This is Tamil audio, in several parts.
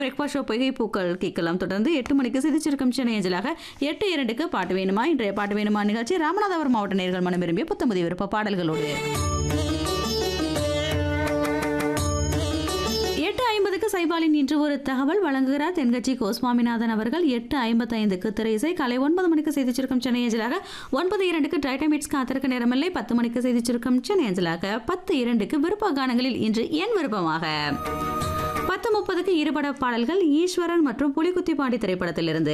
பிரேக்ஃபாஸ்ட் ஷோ பொய்கை பூக்கள் கேட்கலாம். தொடர்ந்து 8 மணிக்கு சிதிச்சிருக்கும் சென்னை அஞ்சலாக 8:02க்கு பாட்டு வேணுமா. இன்றைய பாட்டு வேணுமா நிகழ்ச்சி ராமநாதபுரம் மாவட்ட நேயர்கள் மனம் விரும்பிய புத்தமுதி விருப்ப பாடல்களோடு 8:50க்கு சைபாலின் இன்று ஒரு தகவல் வழங்குகிறார் தென்கட்சி கோஸ்வாமிநாதன் அவர்கள். 8:55க்கு திரை இசை. காலை 9 மணிக்கு செய்திச்சிருக்கும் சென்னை அஞ்சலாக 9:02க்கு டைட்டமிட்ஸ் காத்திருக்க நேரமில்லை. 10 மணிக்கு செய்திச்சிருக்கும் சென்னை அஞ்சலாக 10:02க்கு விருப்ப கானங்களில் இன்று என் விருப்பமாக 10:30க்கு இருபட பாடல்கள் ஈஸ்வரன் மற்றும் புலிகுத்தி பாண்டி திரைப்படத்திலிருந்து.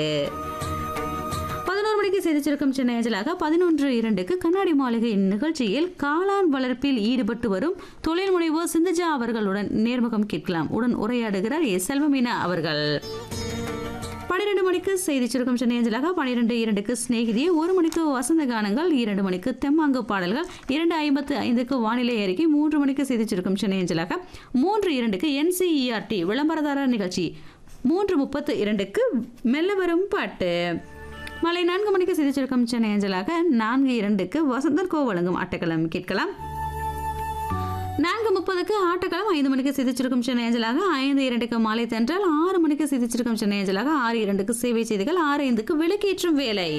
11 மணிக்கு செய்திச்சிருக்கும் சென்னை அஞ்சலாக 11:02க்கு கண்ணாடி மாளிகை நிகழ்ச்சியில் காளான் வளர்ப்பில் ஈடுபட்டு வரும் தொழில் முனைவோர் சிந்தஜா அவர்களுடன் நேர்முகம் கேட்கலாம். உடன் உரையாடுகிறார் செல்வமீனா அவர்கள். 12 மணிக்கு செய்திச்சிருக்கும் சென்னை அஞ்சலாக 12:02க்கு சிநேகிதி. 1 மணிக்கு வசந்த கானங்கள். 2 மணிக்கு தெம்மாங்கு பாடல்கள். 2:55க்கு வானிலை அறிக்கை. 3 மணிக்கு செய்திச்சிருக்கும் சென்னை அஞ்சலாக 3:02க்கு NCERT விளம்பரதாரர் நிகழ்ச்சி. 3:32க்கு மெல்ல வரும் பாட்டு. மாலை 4 மணிக்கு செய்திச்சிருக்கும் சென்னை அஞ்சலாக 4:02க்கு வசந்தன் கோ வழங்கும் ஆட்டக்களம் கேட்கலாம். 4:30க்கு ஆட்டக்களம். 5 மணிக்கு சிதிச்சிருக்கும் சென்னை அஞ்சலாக 5:02க்கு மாலை தென்றல். 6 மணிக்கு சிதிச்சிருக்கும் சென்னை அஞ்சலாக 6:02க்கு சேவை செய்திகள். 6:05க்கு விளக்கேற்றும் வேலை.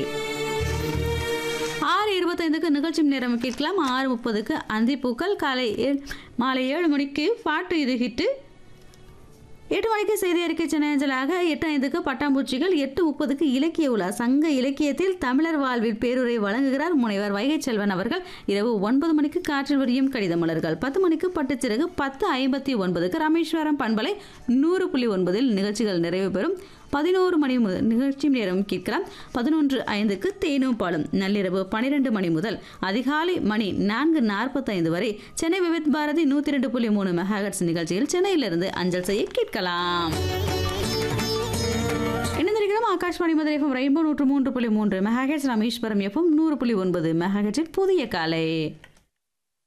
6:25க்கு நிகழ்ச்சி நேரம் கேட்கலாம். 6:30க்கு அந்திப்பூக்கள். மாலை 7 மணிக்கு பாட்டு இது ஹிட்டு. 8 மணிக்கு செய்தி அறிக்கை சென்னை அஞ்சலாக. 8:05க்கு பட்டாம்பூச்சிகள். 8:30க்கு இலக்கிய உலா. சங்க இலக்கியத்தில் தமிழர் வாழ்வில் பேருரை வழங்குகிறார் முனைவர் வைகை செல்வன் அவர்கள். இரவு 9 மணிக்கு காற்றில் விரியும் கடித மலர்கள். 10 மணிக்கு பட்டுச்சிறகு. 10:59க்கு ராமேஸ்வரம் பண்பலை 100.9 நிகழ்ச்சிகள் நிறைவு பெறும். 11 மணி நிகழ்ச்சி நேரம் கேட்கலாம். 11:05க்கு தேனும் பாலும். நள்ளிரவு 12 மணி முதல் அதிகாலை மணி 4:45 வரை சென்னை விவித் பாரதி 102.3 மெகாஹெர்ட்ஸ் நிகழ்ச்சியில் சென்னையிலிருந்து அஞ்சல் செய்ய கேட்கலாம். இணைந்திருக்கிறோம் Akashvani Madurai FM rainbow 103.3 megahertz, Rameswaram FM 100.9 மெகாஹெர்ட்ஸில் புதிய காலை.